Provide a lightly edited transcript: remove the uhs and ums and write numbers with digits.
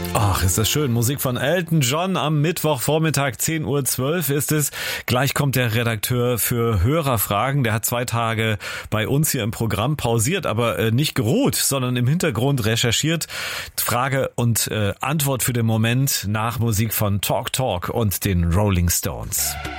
Ach, ist das schön. Musik von Elton John am Mittwochvormittag, 10:12 Uhr ist es. Gleich kommt der Redakteur für Hörerfragen. Der hat 2 Tage bei uns hier im Programm pausiert, aber nicht geruht, sondern im Hintergrund recherchiert. Frage und Antwort für den Moment nach Musik von Talk Talk und den Rolling Stones.